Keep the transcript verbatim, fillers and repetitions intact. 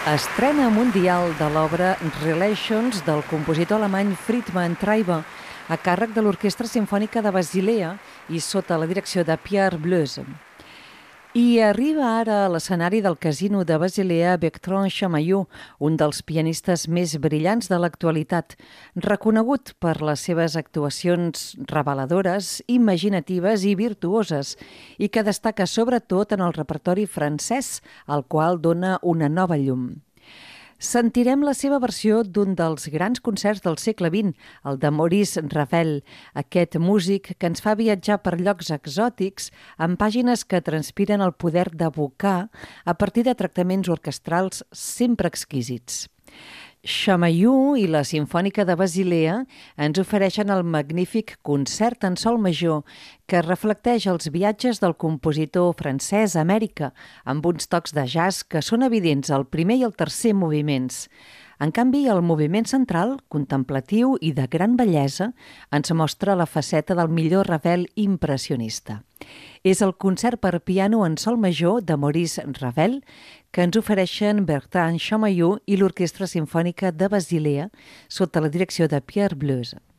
Estrena mundial de l'obra Relations del compositor alemany Friedman Treiber, a càrrec de l'Orquestra Simfònica de Basilea i sota la direcció de Pierre Bleuse. I arriba ara a l'escenari del Casino de Basilea Bertrand Chamayou, un dels pianistes més brillants de l'actualitat, reconegut per les seves actuacions reveladores, imaginatives i virtuoses, i que destaca sobretot en el repertori francès, al qual dona una nova llum. Sentirem la seva versió d'un dels grans concerts del segle vint, el de Maurice Ravel, aquest músic que ens fa viatjar per llocs exòtics amb pàgines que transpiren el poder d'evocar a partir de tractaments orquestrals sempre exquisits. Chamayou i la Simfònica de Basilea ens ofereixen el magnífic concert en sol major que reflecteix els viatges del compositor francès a Amèrica, amb uns tocs de jazz que són evidents al primer i al tercer moviments. En canvi, el moviment central, contemplatiu i de gran bellesa, ens mostra la faceta del millor Ravel impressionista. És el concert per piano en sol major de Maurice Ravel que ens ofereixen Bertrand Chamayou i l'Orquestra Simfònica de Basilea sota la direcció de Pierre Bleuse.